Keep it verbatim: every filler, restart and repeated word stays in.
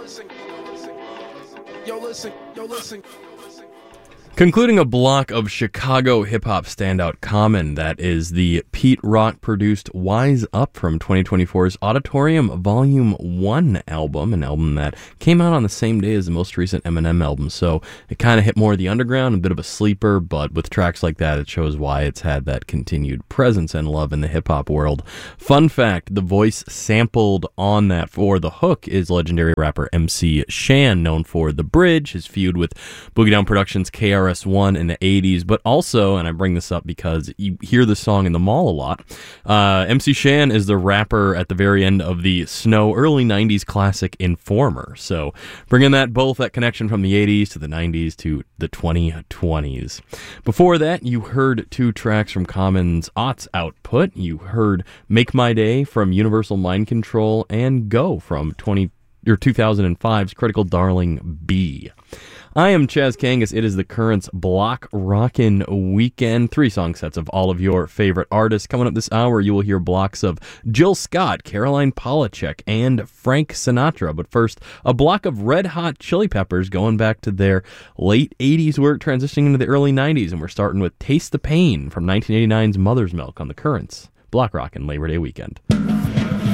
Yo, listen, yo, listen. Concluding a block of Chicago hip-hop standout Common, that is the Pete Rock-produced Wise Up from twenty twenty-four's Auditorium Volume one album, an album that came out on the same day as the most recent Eminem album, so it kind of hit more of the underground, a bit of a sleeper, but with tracks like that, it shows why it's had that continued presence and love in the hip-hop world. Fun fact, the voice sampled on that for the hook is legendary rapper M C Shan, known for The Bridge, his feud with Boogie Down Productions' K R S One in the eighties, but also, and I bring this up because you hear the song in the mall a lot, uh, M C Shan is the rapper at the very end of the Snow early nineties classic Informer, so bringing that both that connection from the eighties to the nineties to the twenty twenties. Before that, you heard two tracks from Common's aughts output. You heard Make My Day from Universal Mind Control and Go from twenty or two thousand five's Critical Darling B. I am Chaz Kangas. It is the Currents Block Rockin' Weekend. Three song sets of all of your favorite artists. Coming up this hour, you will hear blocks of Jill Scott, Caroline Polachek, and Frank Sinatra. But first, a block of Red Hot Chili Peppers going back to their late eighties work, transitioning into the early nineties. And we're starting with Taste the Pain from nineteen eighty-nine's Mother's Milk on the Currents Block Rockin' Labor Day Weekend.